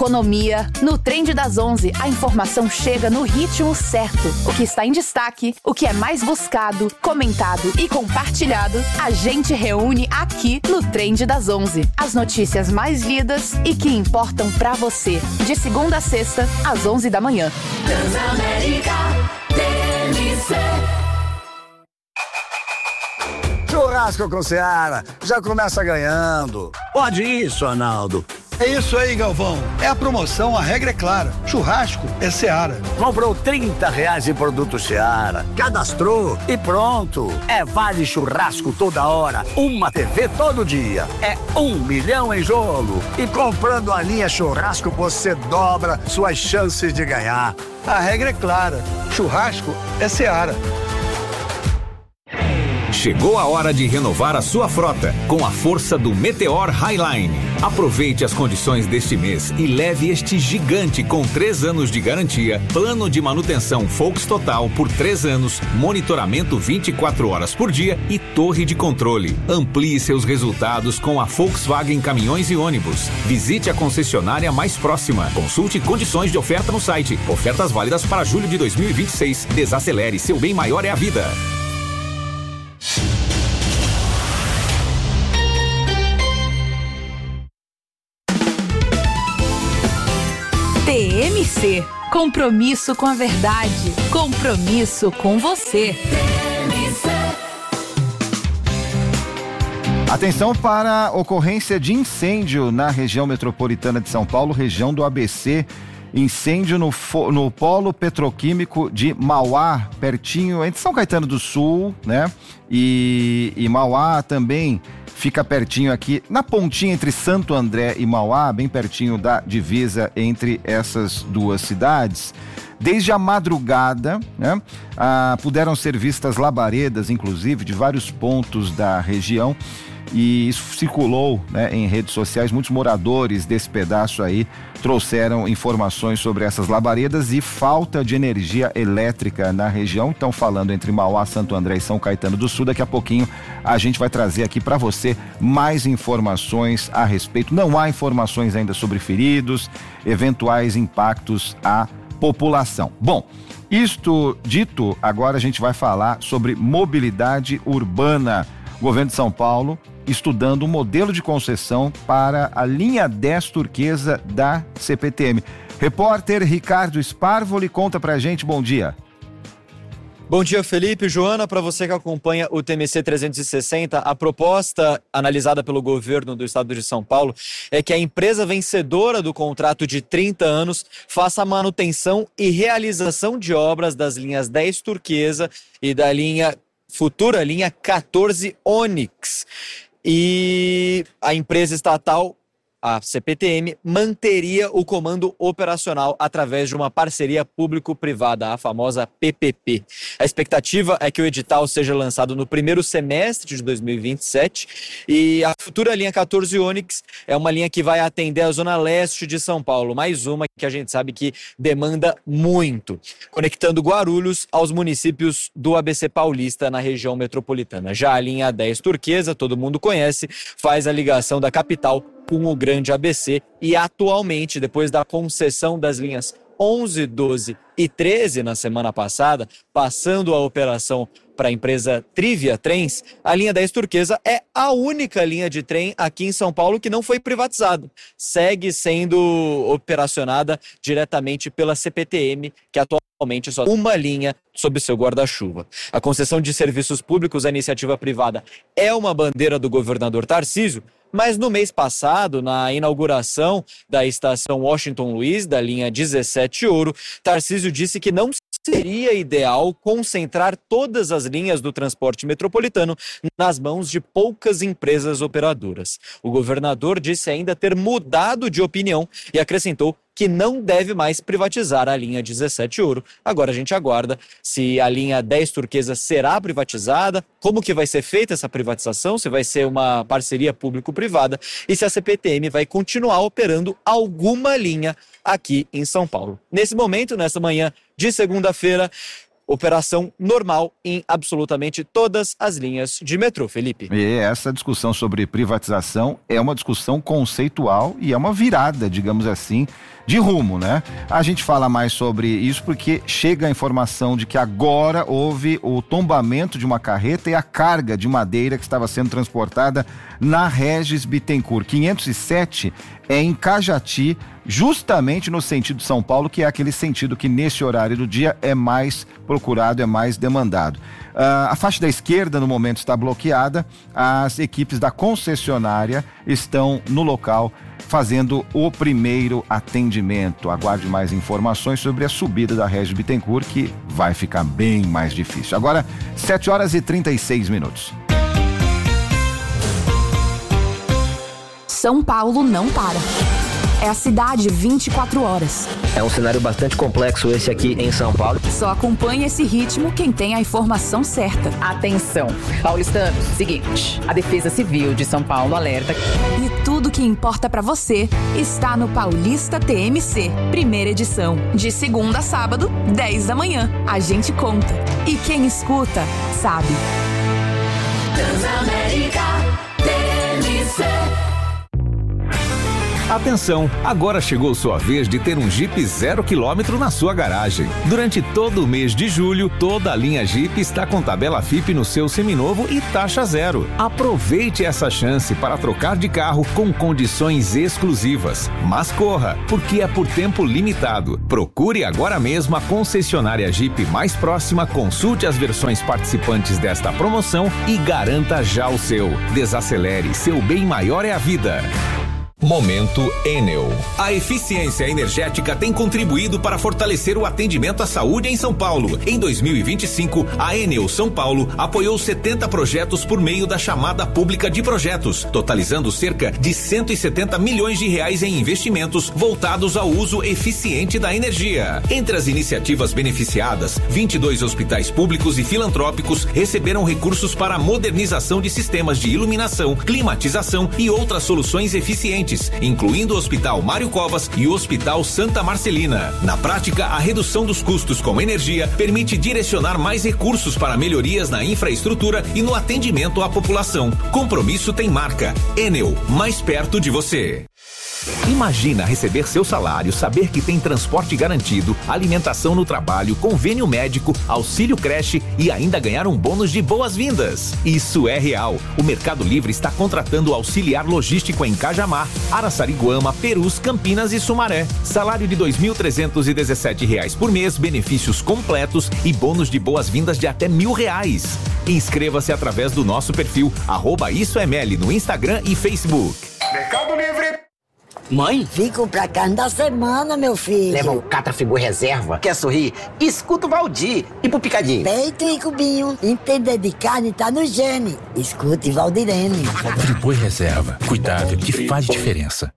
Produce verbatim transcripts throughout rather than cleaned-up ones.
economia. No Trend das onze, a informação chega no ritmo certo. O que está em destaque, o que é mais buscado, comentado e compartilhado, a gente reúne aqui no Trend das onze. As notícias mais lidas e que importam pra você. De segunda a sexta, às onze da manhã. Transamérica T N C. Churrasco com Seara, já começa ganhando. Pode isso, Arnaldo. É isso aí, Galvão. É a promoção, a regra é clara. Churrasco é Seara. Comprou trinta reais em produto Seara, cadastrou e pronto. É vale churrasco toda hora, uma T V todo dia. É um milhão em jogo. E comprando a linha churrasco, você dobra suas chances de ganhar. A regra é clara. Churrasco é Seara. Chegou a hora de renovar a sua frota com a força do Meteor Highline. Aproveite as condições deste mês e leve este gigante com três anos de garantia, plano de manutenção Volks Total por três anos, monitoramento vinte e quatro horas por dia e torre de controle. Amplie seus resultados com a Volkswagen Caminhões e Ônibus. Visite a concessionária mais próxima. Consulte condições de oferta no site. Ofertas válidas para julho de dois mil e vinte e seis. Desacelere, seu bem maior é a vida. T M C. Compromisso com a verdade. Compromisso com você. Atenção para a ocorrência de incêndio na região metropolitana de São Paulo, região do A B C. Incêndio no, no polo petroquímico de Mauá, pertinho, entre São Caetano do Sul, né? E, e Mauá também fica pertinho aqui, na pontinha entre Santo André e Mauá, bem pertinho da divisa entre essas duas cidades. Desde a madrugada, né, ah, puderam ser vistas labaredas, inclusive, de vários pontos da região. E isso circulou, né, em redes sociais. Muitos moradores desse pedaço aí trouxeram informações sobre essas labaredas e falta de energia elétrica na região. Então, falando entre Mauá, Santo André e São Caetano do Sul, daqui a pouquinho a gente vai trazer aqui para você mais informações a respeito. Não há informações ainda sobre feridos, eventuais impactos à população. Bom, isto dito, agora a gente vai falar sobre mobilidade urbana. O governo de São Paulo estudando um modelo de concessão para a linha dez turquesa da C P T M. Repórter Ricardo Sparvoli conta pra gente, bom dia. Bom dia, Felipe, Joana, para você que acompanha o T M C trezentos e sessenta, a proposta analisada pelo governo do estado de São Paulo é que a empresa vencedora do contrato de trinta anos faça a manutenção e realização de obras das linhas dez turquesa e da linha futura linha quatorze Onix. E a empresa estatal, a C P T M, manteria o comando operacional através de uma parceria público-privada, a famosa P P P. A expectativa é que o edital seja lançado no primeiro semestre de dois mil e vinte e sete e a futura linha quatorze Onix é uma linha que vai atender a zona leste de São Paulo, mais uma que a gente sabe que demanda muito, conectando Guarulhos aos municípios do A B C paulista na região metropolitana. Já a linha dez turquesa, todo mundo conhece, faz a ligação da capital com o grande A B C e atualmente, depois da concessão das linhas onze, doze e treze na semana passada, passando a operação para a empresa Trivia Trens, a linha dez turquesa é a única linha de trem aqui em São Paulo que não foi privatizada. Segue sendo operacionada diretamente pela C P T M, que atualmente só tem uma linha sob seu guarda-chuva. A concessão de serviços públicos à iniciativa privada é uma bandeira do governador Tarcísio, mas no mês passado, na inauguração da estação Washington Luiz, da linha dezessete Ouro, Tarcísio disse que não seria ideal concentrar todas as linhas do transporte metropolitano nas mãos de poucas empresas operadoras. O governador disse ainda ter mudado de opinião e acrescentou que não deve mais privatizar a linha dezessete Ouro. Agora a gente aguarda se a linha dez turquesa será privatizada, como que vai ser feita essa privatização, se vai ser uma parceria público-privada e se a C P T M vai continuar operando alguma linha aqui em São Paulo. Nesse momento, nessa manhã de segunda-feira, operação normal em absolutamente todas as linhas de metrô, Felipe. E essa discussão sobre privatização é uma discussão conceitual e é uma virada, digamos assim, de rumo, né? A gente fala mais sobre isso porque chega a informação de que agora houve o tombamento de uma carreta e a carga de madeira que estava sendo transportada na Regis Bittencourt. quinhentos e sete é em Cajati, justamente no sentido de São Paulo, que é aquele sentido que nesse horário do dia é mais procurado, é mais demandado. Uh, a faixa da esquerda no momento está bloqueada, as equipes da concessionária estão no local fazendo o primeiro atendimento. Aguarde mais informações sobre a subida da Regis Bittencourt, que vai ficar bem mais difícil. Agora, sete horas e trinta e seis minutos. São Paulo não para. É a cidade vinte e quatro horas. É um cenário bastante complexo esse aqui em São Paulo. Só acompanha esse ritmo quem tem a informação certa. Atenção, paulistanos, seguinte, a Defesa Civil de São Paulo alerta. E tudo que importa pra você está no Paulista T M C, primeira edição. De segunda a sábado, dez da manhã. A gente conta. E quem escuta, sabe. Transamérica T M C. Atenção, agora chegou sua vez de ter um Jeep zero quilômetro na sua garagem. Durante todo o mês de julho, toda a linha Jeep está com tabela F I P no seu seminovo e taxa zero. Aproveite essa chance para trocar de carro com condições exclusivas. Mas corra, porque é por tempo limitado. Procure agora mesmo a concessionária Jeep mais próxima, consulte as versões participantes desta promoção e garanta já o seu. Desacelere, seu bem maior é a vida. Momento Enel. A eficiência energética tem contribuído para fortalecer o atendimento à saúde em São Paulo. Em dois mil e vinte e cinco, a Enel São Paulo apoiou setenta projetos por meio da chamada pública de projetos, totalizando cerca de cento e setenta milhões de reais em investimentos voltados ao uso eficiente da energia. Entre as iniciativas beneficiadas, vinte e dois hospitais públicos e filantrópicos receberam recursos para a modernização de sistemas de iluminação, climatização e outras soluções eficientes, incluindo o Hospital Mário Covas e o Hospital Santa Marcelina. Na prática, a redução dos custos com energia permite direcionar mais recursos para melhorias na infraestrutura e no atendimento à população. Compromisso tem marca. Enel, mais perto de você. Imagina receber seu salário, saber que tem transporte garantido, alimentação no trabalho, convênio médico, auxílio creche e ainda ganhar um bônus de boas-vindas. Isso é real. O Mercado Livre está contratando auxiliar logístico em Cajamar, Araçariguama, Perus, Campinas e Sumaré. Salário de dois mil trezentos e dezessete reais por mês, benefícios completos e bônus de boas-vindas de até mil reais. Inscreva-se através do nosso perfil arroba Isso é Meli no Instagram e Facebook. Mercado Livre. Mãe? Vim comprar carne da semana, meu filho. Leva o Catrafibur Reserva. Quer sorrir? Escuta o Valdir. E pro Picadinho? Peito e cubinho. Entender de carne tá no gene. Escute Valdirene. Catrafibur Reserva. Cuidado que faz diferença.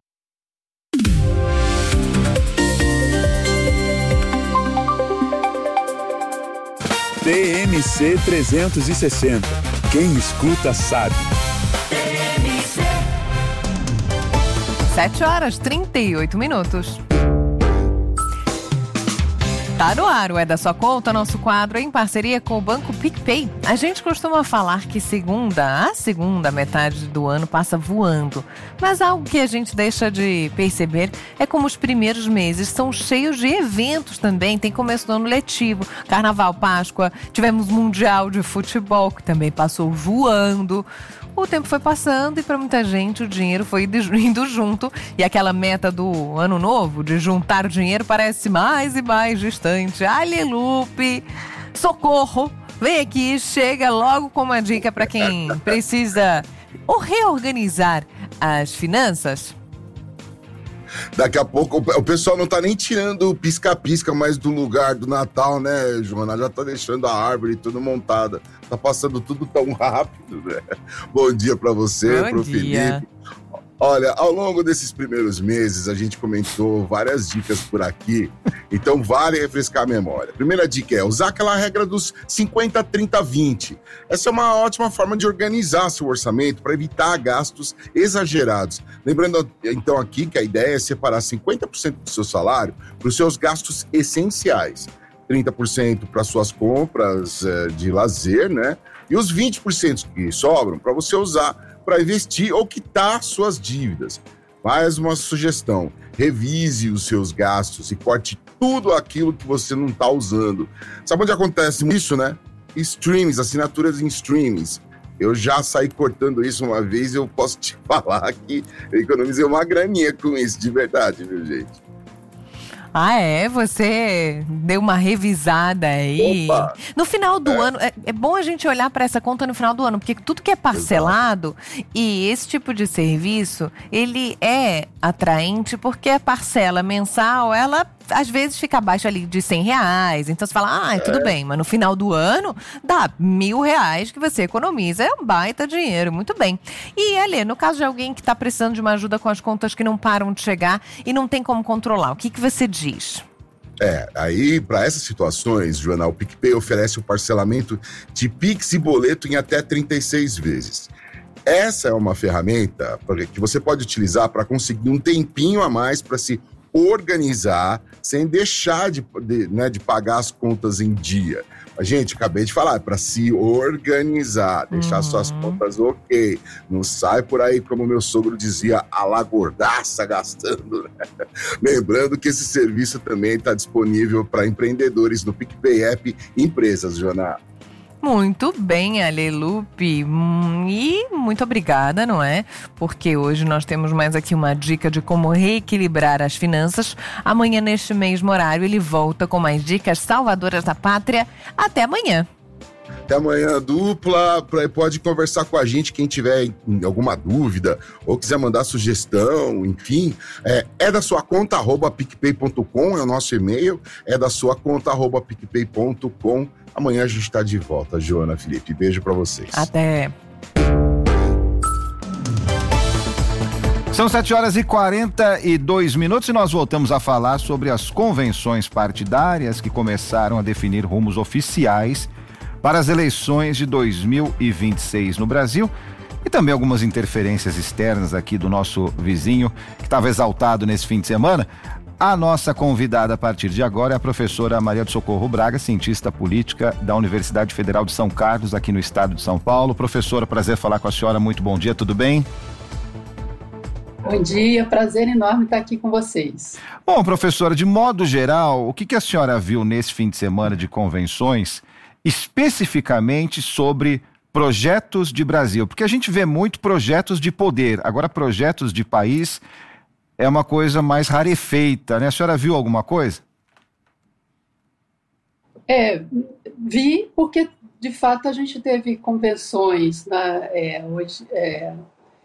T M C trezentos e sessenta. Quem escuta sabe. sete horas e trinta e oito minutos. Tá no ar, o É da Sua Conta, nosso quadro em parceria com o Banco PicPay. A gente costuma falar que segunda, a segunda metade do ano passa voando. Mas algo que a gente deixa de perceber é como os primeiros meses são cheios de eventos também. Tem começo do ano letivo, Carnaval, Páscoa, tivemos Mundial de Futebol, que também passou voando. O tempo foi passando e para muita gente o dinheiro foi indo junto. E aquela meta do ano novo de juntar dinheiro parece mais e mais distante. Alelupe! Socorro! Vem aqui, chega logo com uma dica para quem precisa ou reorganizar as finanças. Daqui a pouco o pessoal não tá nem tirando o pisca-pisca mais do lugar do Natal, né, Joana? Já tá deixando a árvore tudo montada. Tá passando tudo tão rápido, né? Bom dia pra você, Bom pro dia. Felipe. Olha, ao longo desses primeiros meses, a gente comentou várias dicas por aqui, então vale refrescar a memória. Primeira dica é usar aquela regra dos cinquenta, trinta, vinte. Essa é uma ótima forma de organizar seu orçamento para evitar gastos exagerados. Lembrando, então, aqui que a ideia é separar cinquenta por cento do seu salário para os seus gastos essenciais. trinta por cento para suas compras é, de lazer, né? E os vinte por cento que sobram para você usar para investir ou quitar suas dívidas. Mais uma sugestão, revise os seus gastos e corte tudo aquilo que você não está usando. Sabe onde acontece isso, né? Streams, assinaturas em streams. Eu já saí cortando isso uma vez e eu posso te falar que eu economizei uma graninha com isso, de verdade, viu, gente? Ah, é? Você deu uma revisada aí. Opa. No final do É. ano, é, é bom a gente olhar para essa conta no final do ano, porque tudo que é parcelado e esse tipo de serviço, ele é atraente porque a parcela mensal, ela às vezes fica abaixo ali de cem reais. Então você fala, ah, tudo É. bem, mas no final do ano dá mil reais que você economiza. É um baita dinheiro, muito bem. E, Alê, no caso de alguém que está precisando de uma ajuda com as contas que não param de chegar e não tem como controlar, o que, que você diz? É, aí para essas situações, Joana, o PicPay oferece o parcelamento de Pix e boleto em até trinta e seis vezes. Essa é uma ferramenta que você pode utilizar para conseguir um tempinho a mais para se organizar sem deixar de, de, né, de pagar as contas em dia. Mas, gente, acabei de falar, é para se organizar, deixar Uhum. suas contas ok. Não sai por aí, como meu sogro dizia, a la gordaça gastando. Né? Lembrando que esse serviço também está disponível para empreendedores no PicPay App Empresas, Joana. Muito bem, Alelupe. Hum, e muito obrigada, não é? Porque hoje nós temos mais aqui uma dica de como reequilibrar as finanças. Amanhã, neste mesmo horário, ele volta com mais dicas salvadoras da pátria. Até amanhã. Até amanhã, dupla. Pode conversar com a gente, quem tiver alguma dúvida ou quiser mandar sugestão, enfim. É, é da sua conta, arroba picpay ponto com, é o nosso e-mail. É da sua conta, arroba picpay ponto com. Amanhã a gente está de volta, Joana, Felipe. Beijo para vocês. Até. São sete horas e quarenta e dois minutos e nós voltamos a falar sobre as convenções partidárias que começaram a definir rumos oficiais para as eleições de dois mil e vinte e seis no Brasil e também algumas interferências externas aqui do nosso vizinho que estava exaltado nesse fim de semana. A nossa convidada a partir de agora é a professora Maria do Socorro Braga, cientista política da Universidade Federal de São Carlos, aqui no estado de São Paulo. Professora, prazer falar com a senhora, muito bom dia, tudo bem? Bom dia, prazer enorme estar aqui com vocês. Bom, professora, de modo geral, o que, que a senhora viu nesse fim de semana de convenções, especificamente sobre projetos de Brasil? Porque a gente vê muito projetos de poder, agora projetos de país é uma coisa mais rarefeita, né? A senhora viu alguma coisa? É, vi porque, de fato, a gente teve convenções, né, é, hoje, é,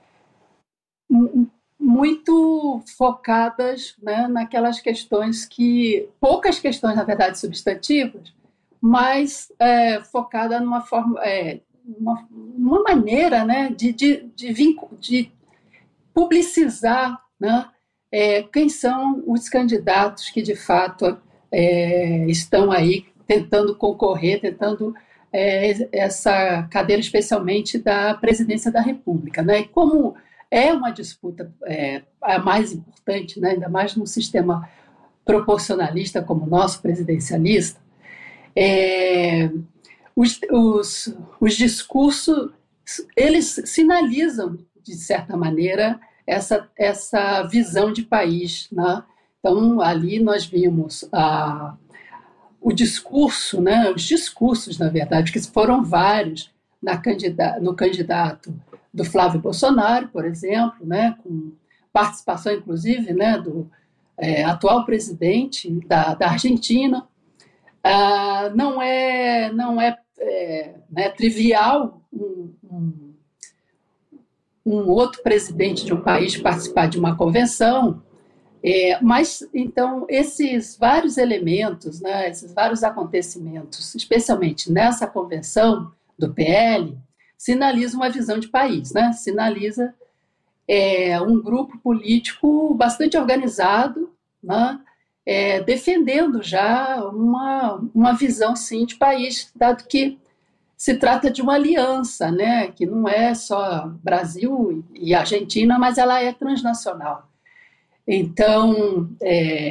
muito focadas, né, naquelas questões que, poucas questões, na verdade, substantivas, mas é, focada numa forma, é, uma, uma maneira, né, de, de, de, vincu- de publicizar, né, é, quem são os candidatos que, de fato, é, estão aí tentando concorrer, tentando é, essa cadeira, especialmente da presidência da República, né? E como é uma disputa é, a mais importante, né, ainda mais num sistema proporcionalista como o nosso, presidencialista, é, os, os, os discursos, eles sinalizam, de certa maneira, essa, essa visão de país, né? Então, ali nós vimos a, o discurso, né, os discursos, na verdade, que foram vários na candidata, no candidato do Flávio Bolsonaro, por exemplo, né, com participação, inclusive, né, do é, atual presidente da, da Argentina. Ah, não é, não é, é né, trivial um, um, um outro presidente de um país participar de uma convenção, é, mas, então, esses vários elementos, né, esses vários acontecimentos, especialmente nessa convenção do P L, sinalizam uma visão de país, né? Sinaliza é, um grupo político bastante organizado, né? É, defendendo já uma, uma visão, sim, de país, dado que se trata de uma aliança, né? Que não é só Brasil e Argentina, mas ela é transnacional. Então, é,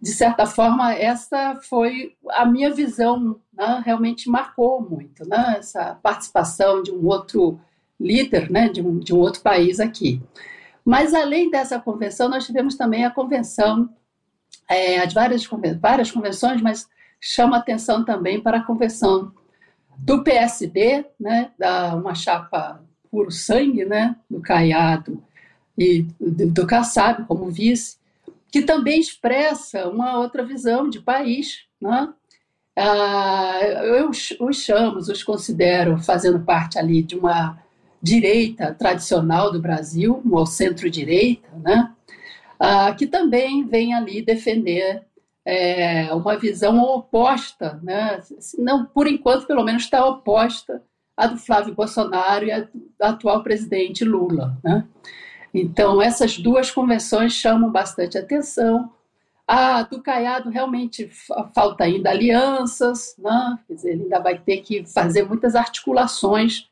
de certa forma, essa foi a minha visão, né? Realmente marcou muito, né? Essa participação de um outro líder, né? de, um, de um outro país aqui. Mas, além dessa convenção, nós tivemos também a convenção, é, as várias, várias convenções, mas chama atenção também para a convenção do P S D, né? Da, uma chapa puro sangue, né? Do Caiado e do, do Kassab como vice, que também expressa uma outra visão de país, né? Ah, eu os chamo, os considero fazendo parte ali de uma direita tradicional do Brasil, ou centro-direita, né? Ah, que também vem ali defender é, uma visão oposta, né? Não, por enquanto, pelo menos, está oposta à do Flávio Bolsonaro e à do atual presidente Lula, né? Então, essas duas convenções chamam bastante atenção. A do Caiado realmente falta ainda alianças, né? Quer dizer, ele ainda vai ter que fazer muitas articulações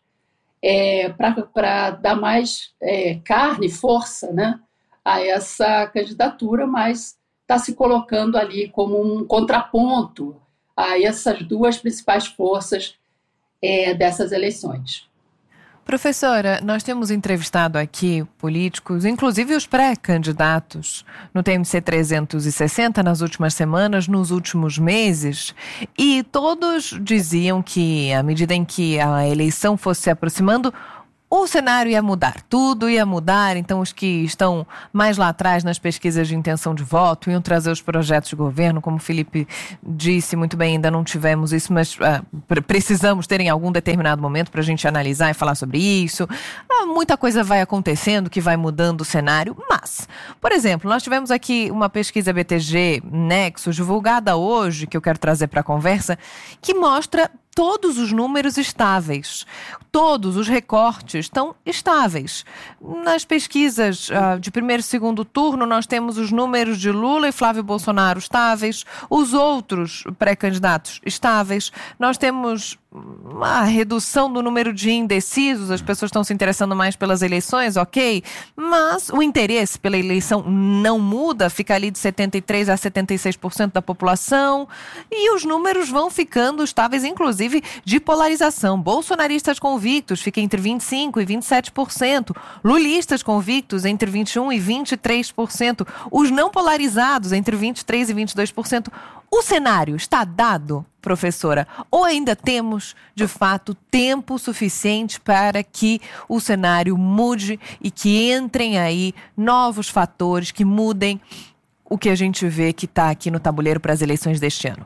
é, para dar mais é, carne, força, né, a essa candidatura, mas está se colocando ali como um contraponto a essas duas principais forças é, dessas eleições. Professora, nós temos entrevistado aqui políticos, inclusive os pré-candidatos, no T M C trezentos e sessenta nas últimas semanas, nos últimos meses, e todos diziam que, à medida em que a eleição fosse se aproximando, o cenário ia mudar, tudo ia mudar, então os que estão mais lá atrás nas pesquisas de intenção de voto iam trazer os projetos de governo, como o Felipe disse muito bem, ainda não tivemos isso, mas uh, precisamos ter em algum determinado momento para a gente analisar e falar sobre isso. Uh, muita coisa vai acontecendo que vai mudando o cenário, mas, por exemplo, nós tivemos aqui uma pesquisa B T G Nexus, divulgada hoje, que eu quero trazer para a conversa, que mostra todos os números estáveis, todos os recortes estão estáveis. Nas pesquisas uh, de primeiro e segundo turno, nós temos os números de Lula e Flávio Bolsonaro estáveis, os outros pré-candidatos estáveis, nós temos uma redução do número de indecisos, as pessoas estão se interessando mais pelas eleições, ok, mas o interesse pela eleição não muda, fica ali de setenta e três por cento a setenta e seis por cento da população, e os números vão ficando estáveis, inclusive de polarização. Bolsonaristas convictos fica entre vinte e cinco por cento e vinte e sete por cento, lulistas convictos entre vinte e um por cento e vinte e três por cento, os não polarizados entre vinte e três por cento e vinte e dois por cento. O cenário está dado, professora, ou ainda temos, de fato, tempo suficiente para que o cenário mude e que entrem aí novos fatores que mudem o que a gente vê que está aqui no tabuleiro para as eleições deste ano?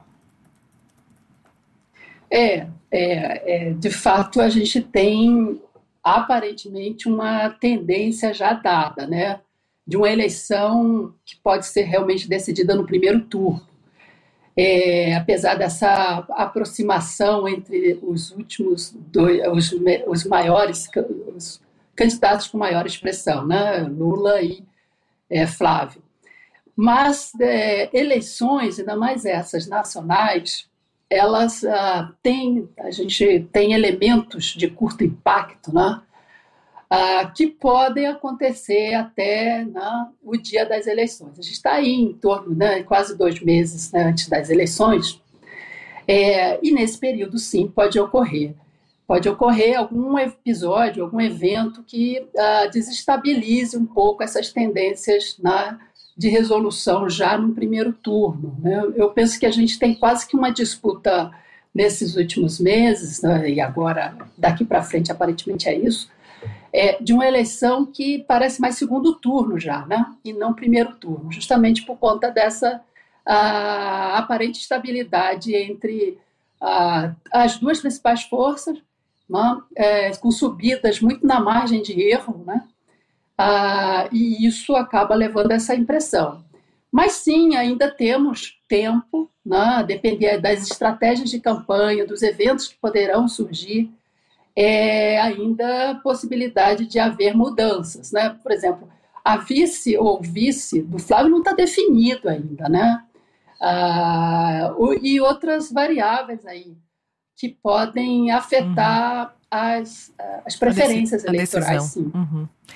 É, é, é, de fato, a gente tem aparentemente uma tendência já dada, né, de uma eleição que pode ser realmente decidida no primeiro turno. É, apesar dessa aproximação entre os últimos dois, os, os maiores, os candidatos com maior expressão, né, Lula e é, Flávio. Mas é, eleições, ainda mais essas nacionais, elas ah, têm, a gente tem elementos de curto impacto, né, ah, que podem acontecer até né, o dia das eleições. A gente está aí em torno, né, quase dois meses né, antes das eleições, é, e nesse período, sim, pode ocorrer. Pode ocorrer algum episódio, algum evento que ah, desestabilize um pouco essas tendências né, de resolução já no primeiro turno. Né? Eu penso que a gente tem quase que uma disputa nesses últimos meses, né, e agora, daqui para frente, aparentemente é isso, É, de uma eleição que parece mais segundo turno já, né? E não primeiro turno, justamente por conta dessa a, aparente estabilidade entre a, as duas principais forças, né? É, com subidas muito na margem de erro, né? Ah, e isso acaba levando a essa impressão. Mas sim, ainda temos tempo, né? A depender das estratégias de campanha, dos eventos que poderão surgir, é ainda possibilidade de haver mudanças, né? Por exemplo, a vice ou vice do Flávio não está definido ainda, né? Ah, e outras variáveis aí que podem afetar uhum. as, as preferências a eleitorais. Sim. Uhum.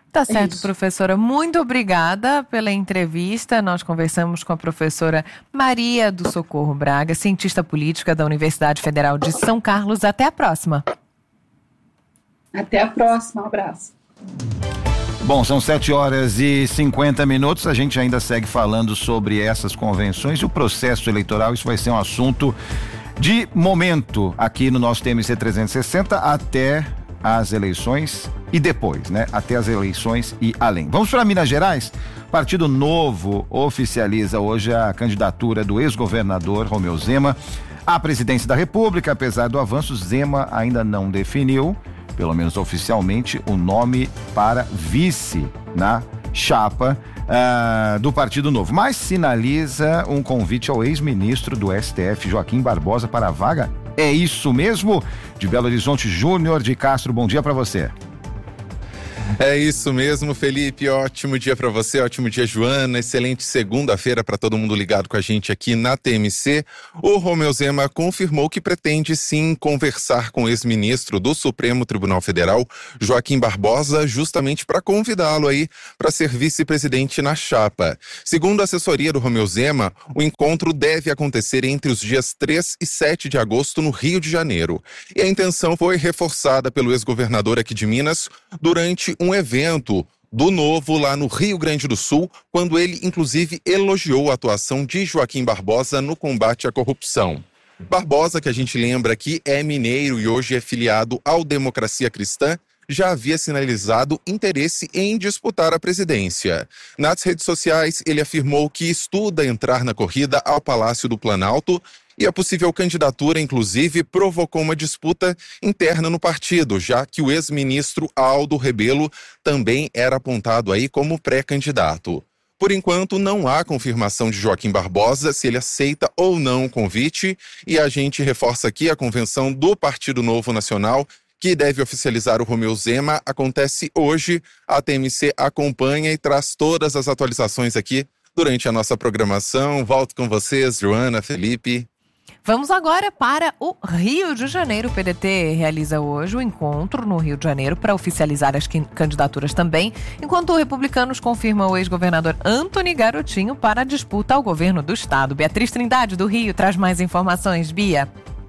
Tá certo, é professora. Muito obrigada pela entrevista. Nós conversamos com a professora Maria do Socorro Braga, cientista política da Universidade Federal de São Carlos. Até a próxima. Até a próxima. Um abraço. Bom, são sete horas e cinquenta minutos. A gente ainda segue falando sobre essas convenções e o processo eleitoral. Isso vai ser um assunto de momento aqui no nosso T M C trezentos e sessenta até as eleições e depois, né? Até as eleições e além. Vamos para Minas Gerais? Partido Novo oficializa hoje a candidatura do ex-governador Romeu Zema à presidência da República. Apesar do avanço, Zema ainda não definiu, pelo menos oficialmente, o nome para vice na chapa uh, do Partido Novo, mas sinaliza um convite ao ex-ministro do S T F, Joaquim Barbosa, para a vaga. É isso mesmo? De Belo Horizonte, Júnior de Castro, bom dia para você. É isso mesmo, Felipe, ótimo dia para você, ótimo dia, Joana, excelente segunda-feira para todo mundo ligado com a gente aqui na T M C. O Romeu Zema confirmou que pretende sim conversar com o ex-ministro do Supremo Tribunal Federal, Joaquim Barbosa, justamente para convidá-lo aí para ser vice-presidente na chapa. Segundo a assessoria do Romeu Zema, o encontro deve acontecer entre os dias três e sete de agosto no Rio de Janeiro. E a intenção foi reforçada pelo ex-governador aqui de Minas durante um evento do Novo lá no Rio Grande do Sul, quando ele inclusive elogiou a atuação de Joaquim Barbosa no combate à corrupção. Barbosa, que a gente lembra aqui, é mineiro e hoje é filiado ao Democracia Cristã, já havia sinalizado interesse em disputar a presidência. Nas redes sociais, ele afirmou que estuda entrar na corrida ao Palácio do Planalto e a possível candidatura, inclusive, provocou uma disputa interna no partido, já que o ex-ministro Aldo Rebelo também era apontado aí como pré-candidato. Por enquanto, não há confirmação de Joaquim Barbosa se ele aceita ou não o convite, e a gente reforça aqui a convenção do Partido Novo Nacional, que deve oficializar o Romeu Zema, acontece hoje. A T M C acompanha e traz todas as atualizações aqui durante a nossa programação. Volto com vocês, Joana, Felipe. Vamos agora para o Rio de Janeiro. O P D T realiza hoje o encontro no Rio de Janeiro para oficializar as candidaturas também, enquanto o Republicanos confirma o ex-governador Antony Garotinho para a disputa ao governo do estado. Beatriz Trindade, do Rio, traz mais informações. Bia.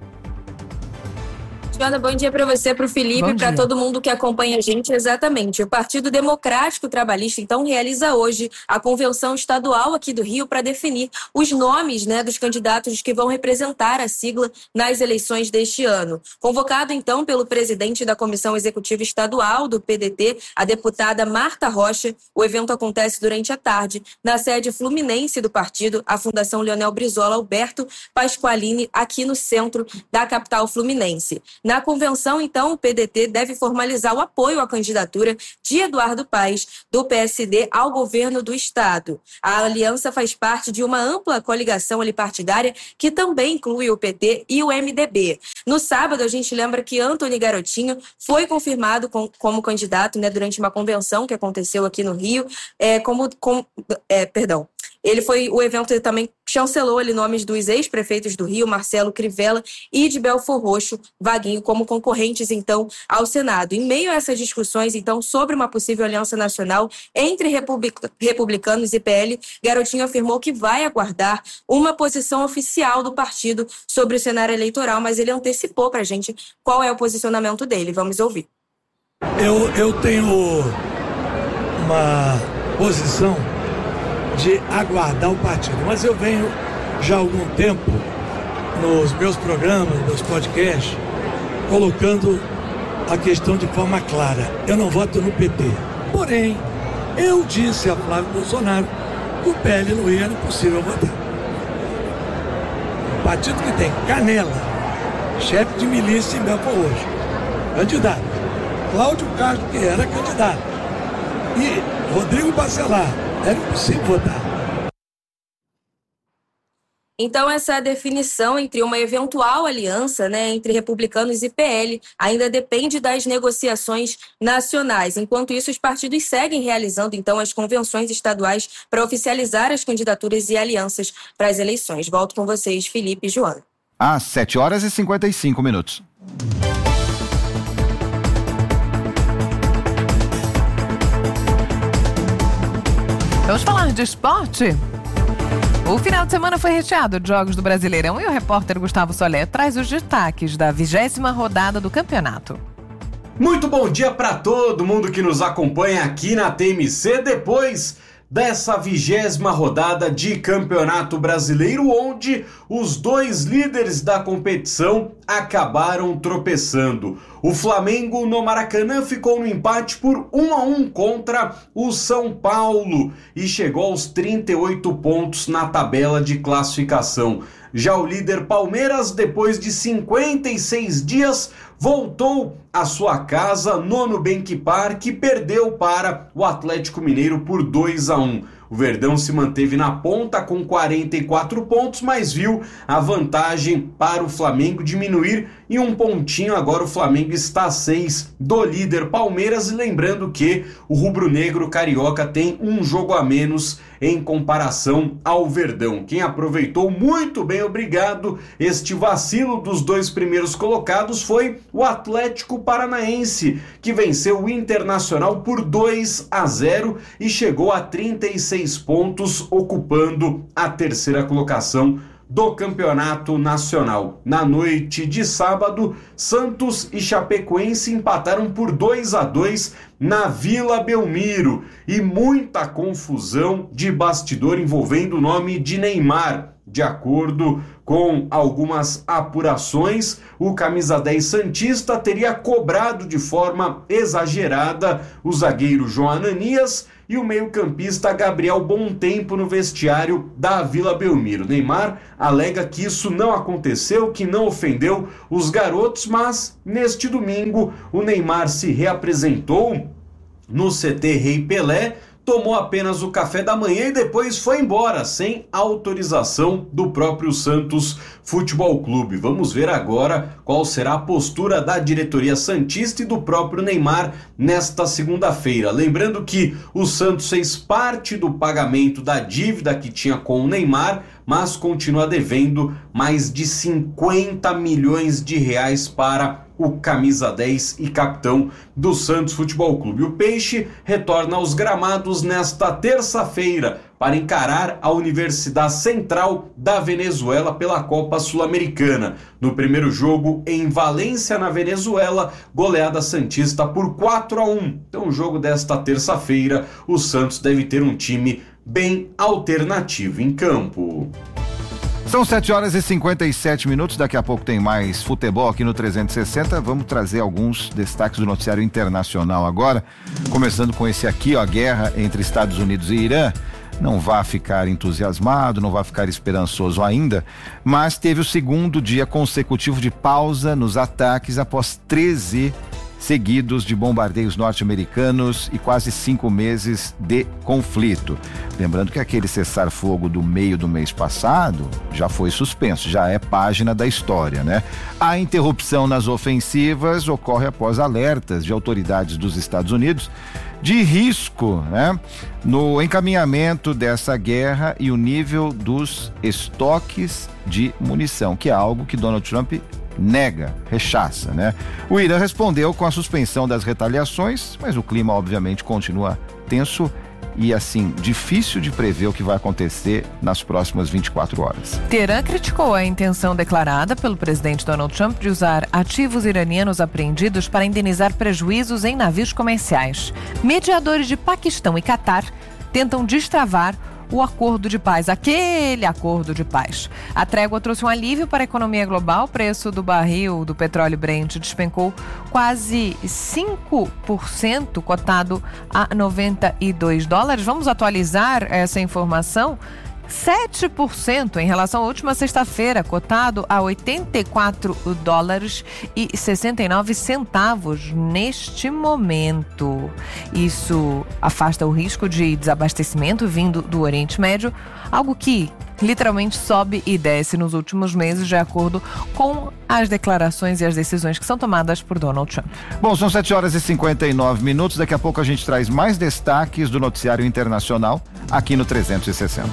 Joana, bom dia para você, para o Felipe, para todo mundo que acompanha a gente. Exatamente. O Partido Democrático Trabalhista, então, realiza hoje a convenção estadual aqui do Rio para definir os nomes, né, dos candidatos que vão representar a sigla nas eleições deste ano. Convocado, então, pelo presidente da Comissão Executiva Estadual do P D T, a deputada Marta Rocha, o evento acontece durante a tarde na sede fluminense do partido, a Fundação Leonel Brizola Alberto Pasqualini, aqui no centro da capital fluminense. Na convenção, então, o P D T deve formalizar o apoio à candidatura de Eduardo Paes, do P S D, ao governo do estado. A aliança faz parte de uma ampla coligação ali partidária que também inclui o P T e o M D B. No sábado, a gente lembra que Antony Garotinho foi confirmado com, como candidato, né, durante uma convenção que aconteceu aqui no Rio, é, como, com, é, perdão, Ele foi, o evento também chancelou ali nomes dos ex-prefeitos do Rio, Marcelo Crivella e de Belfor Roxo, Vaguinho, como concorrentes, então, ao Senado. Em meio a essas discussões, então, sobre uma possível aliança nacional entre republic- republicanos e P L, Garotinho afirmou que vai aguardar uma posição oficial do partido sobre o cenário eleitoral, mas ele antecipou pra gente qual é o posicionamento dele. Vamos ouvir. Eu, eu tenho uma posição de aguardar o partido, mas eu venho já há algum tempo nos meus programas, nos podcasts, colocando a questão de forma clara. Eu não voto no P T. Porém, eu disse a Flávio Bolsonaro que o P L não ia, era impossível votar. Um partido que tem Canela, chefe de milícia em Belfor Roxo, candidato. Cláudio Castro, que era candidato. E Rodrigo Bacelar. Era impossível votar. Então, essa definição entre uma eventual aliança, né, entre republicanos e P L ainda depende das negociações nacionais. Enquanto isso, os partidos seguem realizando, então, as convenções estaduais para oficializar as candidaturas e alianças para as eleições. Volto com vocês, Felipe e Joana. Às sete horas e cinquenta e cinco minutos. Vamos falar de esporte? O final de semana foi recheado de jogos do Brasileirão e o repórter Gustavo Solé traz os destaques da vigésima rodada do campeonato. Muito bom dia para todo mundo que nos acompanha aqui na T M C depois dessa vigésima rodada de Campeonato Brasileiro, onde os dois líderes da competição acabaram tropeçando. O Flamengo no Maracanã ficou no empate por um a um contra o São Paulo e chegou aos trinta e oito pontos na tabela de classificação. Já o líder Palmeiras, depois de cinquenta e seis dias, voltou à sua casa no Nubank Park e perdeu para o Atlético Mineiro por dois a um. O Verdão se manteve na ponta com quarenta e quatro pontos, mas viu a vantagem para o Flamengo diminuir em um pontinho. Agora o Flamengo está a seis do líder Palmeiras. E lembrando que o rubro-negro carioca tem um jogo a menos em comparação ao Verdão. Quem aproveitou muito bem, obrigado, este vacilo dos dois primeiros colocados foi o Atlético Paranaense, que venceu o Internacional por dois a zero e chegou a trinta e seis pontos, ocupando a terceira colocação do Campeonato Nacional. Na noite de sábado, Santos e Chapecoense empataram por dois a dois na Vila Belmiro e muita confusão de bastidor envolvendo o nome de Neymar. De acordo com algumas apurações, o camisa dez santista teria cobrado de forma exagerada o zagueiro João Ananias e o meio-campista Gabriel Bontempo no vestiário da Vila Belmiro. Neymar alega que isso não aconteceu, que não ofendeu os garotos, mas neste domingo o Neymar se reapresentou no C T Rei Pelé, tomou apenas o café da manhã e depois foi embora, sem autorização do próprio Santos Futebol Clube. Vamos ver agora qual será a postura da diretoria santista e do próprio Neymar nesta segunda-feira. Lembrando que o Santos fez parte do pagamento da dívida que tinha com o Neymar, mas continua devendo mais de cinquenta milhões de reais para o camisa dez e capitão do Santos Futebol Clube. O Peixe retorna aos gramados nesta terça-feira para encarar a Universidade Central da Venezuela pela Copa Sul-Americana. No primeiro jogo em Valência, na Venezuela, goleada santista por quatro a um. Então, o jogo desta terça-feira, o Santos deve ter um time bem alternativo em campo. São sete horas e cinquenta e sete minutos, daqui a pouco tem mais futebol aqui no trezentos e sessenta. Vamos trazer alguns destaques do noticiário internacional agora, começando com esse aqui, ó, a guerra entre Estados Unidos e Irã. Não vá ficar entusiasmado, não vá ficar esperançoso ainda, mas teve o segundo dia consecutivo de pausa nos ataques após treze seguidos de bombardeios norte-americanos e quase cinco meses de conflito. Lembrando que aquele cessar-fogo do meio do mês passado já foi suspenso, já é página da história, né? A interrupção nas ofensivas ocorre após alertas de autoridades dos Estados Unidos de risco, né, no encaminhamento dessa guerra e o nível dos estoques de munição, que é algo que Donald Trump nega, rechaça, né? O Irã respondeu com a suspensão das retaliações, mas o clima obviamente continua tenso e assim, difícil de prever o que vai acontecer nas próximas vinte e quatro horas. Teherã criticou a intenção declarada pelo presidente Donald Trump de usar ativos iranianos apreendidos para indenizar prejuízos em navios comerciais. Mediadores de Paquistão e Catar tentam destravar o acordo de paz, aquele acordo de paz. A trégua trouxe um alívio para a economia global. O preço do barril do petróleo Brent despencou quase cinco por cento, cotado a noventa e dois dólares. Vamos atualizar essa informação? sete por cento em relação à última sexta-feira, cotado a oitenta e quatro dólares e sessenta e nove centavos neste momento. Isso afasta o risco de desabastecimento vindo do Oriente Médio, algo que literalmente sobe e desce nos últimos meses, de acordo com as declarações e as decisões que são tomadas por Donald Trump. Bom, são sete horas e cinquenta e nove minutos. Daqui a pouco a gente traz mais destaques do noticiário internacional aqui no trezentos e sessenta.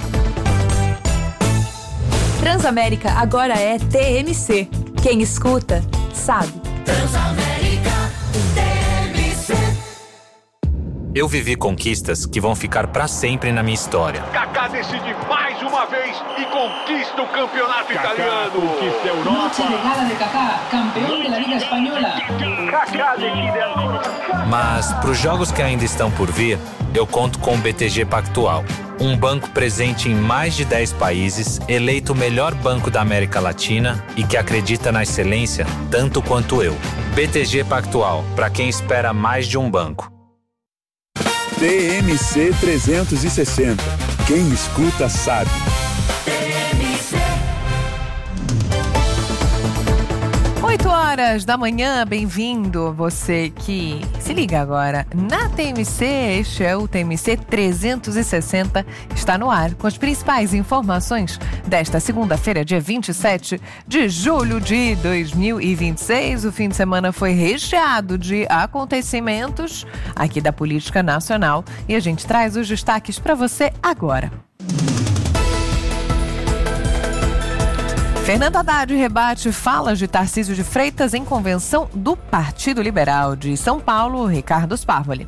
Transamérica agora é T M C. Quem escuta, sabe. Transamérica, T M C. Eu vivi conquistas que vão ficar para sempre na minha história. Kaká decide mais uma vez e conquista o campeonato Kaká italiano. Conquista a Europa. Noche de gala de Kaká, campeão da Liga Espanhola. Kaká decide a... Mas para os jogos que ainda estão por vir, eu conto com o B T G Pactual, um banco presente em mais de dez países, eleito o melhor banco da América Latina e que acredita na excelência tanto quanto eu. B T G Pactual, para quem espera mais de um banco. T M C trezentos e sessenta. Quem escuta sabe. oito horas da manhã, bem-vindo você que se liga agora na T M C. Este é o T M C trezentos e sessenta, está no ar com as principais informações desta segunda-feira, dia vinte e sete de julho de dois mil e vinte e seis. O fim de semana foi recheado de acontecimentos aqui da política nacional e a gente traz os destaques para você agora. Fernando Haddad rebate falas de Tarcísio de Freitas em convenção do Partido Liberal de São Paulo. Ricardo Sparvoli.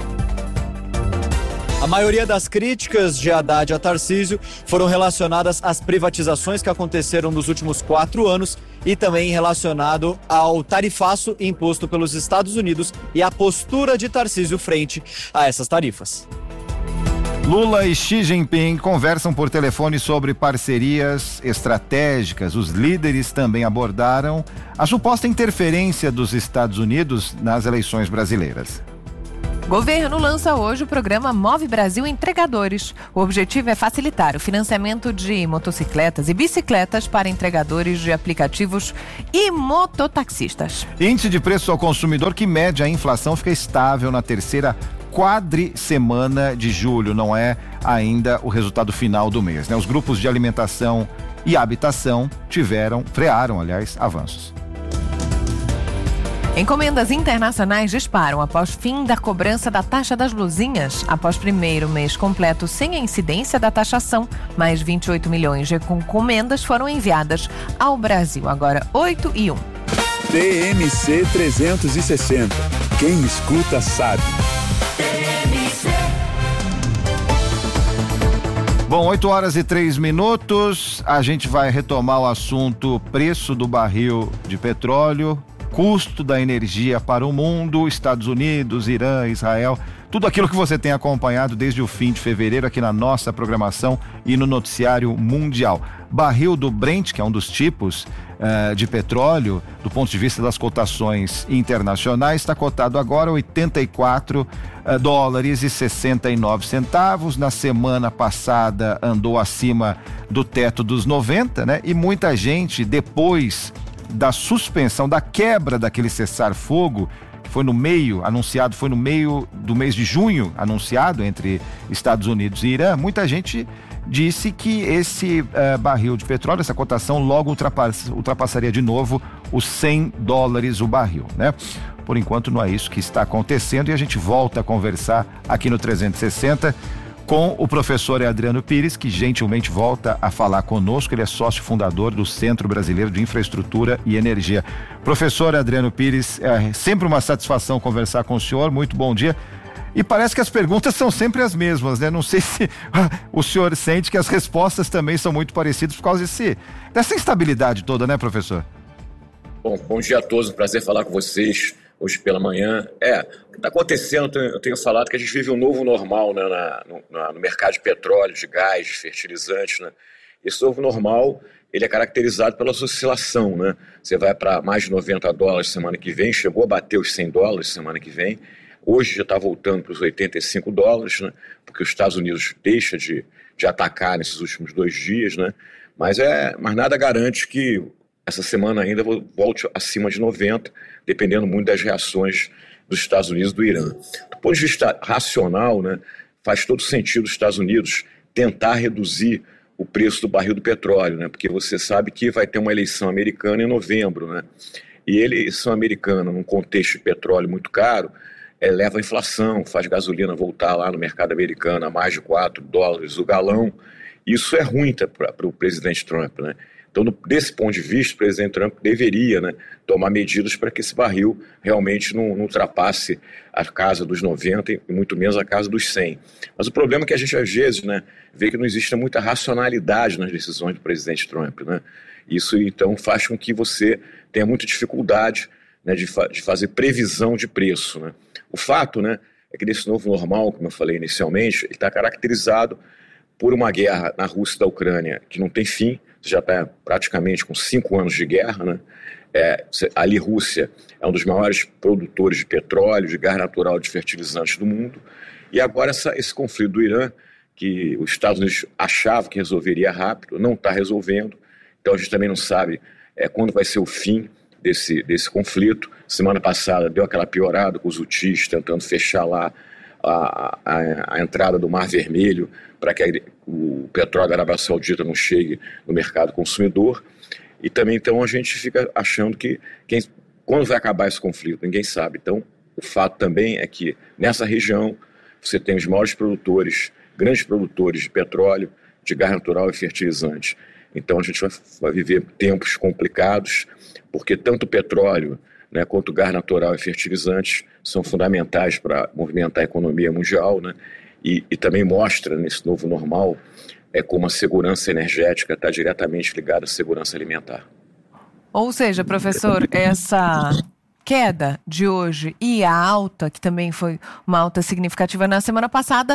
A maioria das críticas de Haddad a Tarcísio foram relacionadas às privatizações que aconteceram nos últimos quatro anos e também relacionado ao tarifaço imposto pelos Estados Unidos e a postura de Tarcísio frente a essas tarifas. Lula e Xi Jinping conversam por telefone sobre parcerias estratégicas. Os líderes também abordaram a suposta interferência dos Estados Unidos nas eleições brasileiras. Governo lança hoje o programa Move Brasil Entregadores. O objetivo é facilitar o financiamento de motocicletas e bicicletas para entregadores de aplicativos e mototaxistas. Índice de preço ao consumidor que mede a inflação fica estável na terceira quadricemana de julho, não é ainda o resultado final do mês, né? Os grupos de alimentação e habitação tiveram, frearam, aliás, avanços. Encomendas internacionais disparam após fim da cobrança da taxa das luzinhas. Após primeiro mês completo sem a incidência da taxação, mais vinte e oito milhões de encomendas foram enviadas ao Brasil. Agora, oito e um. T M C trezentos e sessenta. Quem escuta sabe. Bom, oito horas e três minutos, a gente vai retomar o assunto preço do barril de petróleo, custo da energia para o mundo, Estados Unidos, Irã, Israel, tudo aquilo que você tem acompanhado desde o fim de fevereiro aqui na nossa programação e no noticiário mundial. Barril do Brent, que é um dos tipos uh, de petróleo, do ponto de vista das cotações internacionais, está cotado agora oitenta e quatro uh, dólares e sessenta e nove centavos. Na semana passada andou acima do teto dos noventa, né? E muita gente, depois da suspensão, da quebra daquele cessar-fogo, que foi no meio, anunciado, foi no meio do mês de junho, anunciado entre Estados Unidos e Irã, muita gente disse que esse uh, barril de petróleo, essa cotação logo ultrapass, ultrapassaria de novo os cem dólares o barril, né? Por enquanto não é isso que está acontecendo e a gente volta a conversar aqui no trezentos e sessenta com o professor Adriano Pires, que gentilmente volta a falar conosco. Ele é sócio fundador do Centro Brasileiro de Infraestrutura e Energia. Professor Adriano Pires, é sempre uma satisfação conversar com o senhor. Muito bom dia. E parece que as perguntas são sempre as mesmas, né? Não sei se o senhor sente que as respostas também são muito parecidas por causa desse, dessa instabilidade toda, né, professor? Bom, bom dia a todos, prazer falar com vocês hoje pela manhã. É, o que está acontecendo, eu tenho, eu tenho falado que a gente vive um novo normal, né, na, no, na, no mercado de petróleo, de gás, de fertilizantes, né? Esse novo normal, ele é caracterizado pela oscilação, né? Você vai para mais de noventa dólares semana que vem, chegou a bater os cem dólares semana que vem, hoje já está voltando para os oitenta e cinco dólares, né? Porque os Estados Unidos deixa de, de atacar nesses últimos dois dias, né? Mas, é, mas nada garante que essa semana ainda volte acima de noventa, dependendo muito das reações dos Estados Unidos e do Irã. Do ponto de vista racional, né, faz todo sentido os Estados Unidos tentar reduzir o preço do barril do petróleo, né, porque você sabe que vai ter uma eleição americana em novembro, né, e eleição americana, num contexto de petróleo muito caro, é, leva a inflação, faz gasolina voltar lá no mercado americano a mais de quatro dólares o galão. Isso é ruim para o presidente Trump, né? Então, do, desse ponto de vista, o presidente Trump deveria, né, tomar medidas para que esse barril realmente não, não ultrapasse a casa dos noventa e muito menos a casa dos cem. Mas o problema é que a gente, às vezes, né, vê que não existe muita racionalidade nas decisões do presidente Trump, né? Isso, então, faz com que você tenha muita dificuldade, né, de, fa- de fazer previsão de preço, né? O fato, né, é que desse novo normal, como eu falei inicialmente, ele está caracterizado por uma guerra na Rússia e da Ucrânia que não tem fim, já está praticamente com cinco anos de guerra, né? É, ali Rússia é um dos maiores produtores de petróleo, de gás natural, de fertilizantes do mundo, e agora essa, esse conflito do Irã, que os Estados Unidos achavam que resolveria rápido, não está resolvendo, então a gente também não sabe é, quando vai ser o fim desse, desse conflito. Semana passada deu aquela piorada com os Houthis tentando fechar lá a, a, a entrada do Mar Vermelho para que a, o petróleo da Arábia Saudita não chegue no mercado consumidor. E também, então, a gente fica achando que quem, quando vai acabar esse conflito, ninguém sabe. Então, o fato também é que nessa região você tem os maiores produtores, grandes produtores de petróleo, de gás natural e fertilizantes. Então, a gente vai, vai viver tempos complicados, porque tanto o petróleo, né, quanto o gás natural e fertilizantes são fundamentais para movimentar a economia mundial, né, e, e também mostra nesse novo normal é como a segurança energética está diretamente ligada à segurança alimentar. Ou seja, professor, essa queda de hoje e a alta, que também foi uma alta significativa na semana passada,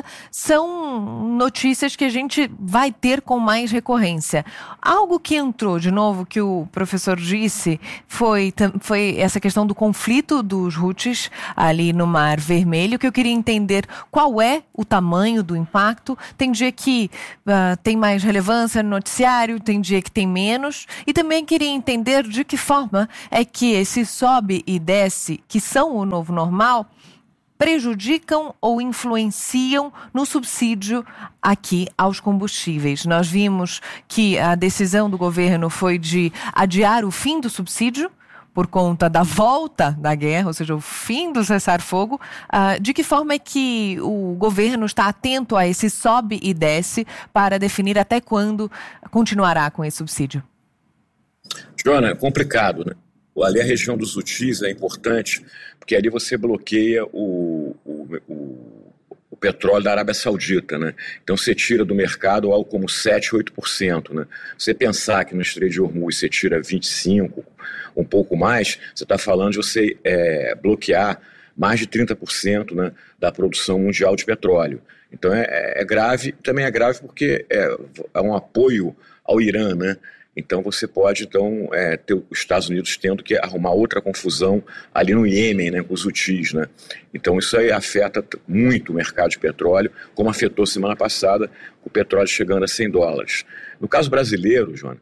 são notícias que a gente vai ter com mais recorrência. Algo que entrou, de novo, que o professor disse, foi, foi essa questão do conflito dos Houthis ali no Mar Vermelho, que eu queria entender qual é o tamanho do impacto. Tem dia que uh, tem mais relevância no noticiário, tem dia que tem menos, e também queria entender de que forma é que esse sobe e desce, que são o novo normal, prejudicam ou influenciam no subsídio aqui aos combustíveis. Nós vimos que a decisão do governo foi de adiar o fim do subsídio por conta da volta da guerra, ou seja, o fim do cessar-fogo. Uh, de que forma é que o governo está atento a esse sobe e desce para definir até quando continuará com esse subsídio? Joana, é complicado, né? Ali a região dos Houthis é importante, porque ali você bloqueia o, o, o, o petróleo da Arábia Saudita, né? Então você tira do mercado algo como sete, oito por cento, né? Você pensar que no Estreito de Hormuz você tira vinte e cinco por cento, um pouco mais, você está falando de você é, bloquear mais de trinta por cento, né, da produção mundial de petróleo. Então é, é grave, também é grave porque é, é um apoio ao Irã, né? Então você pode então, é, ter os Estados Unidos tendo que arrumar outra confusão ali no Iêmen, né, com os Houthis, né? Então isso aí afeta muito o mercado de petróleo, como afetou semana passada, com o petróleo chegando a cem dólares. No caso brasileiro, Joana,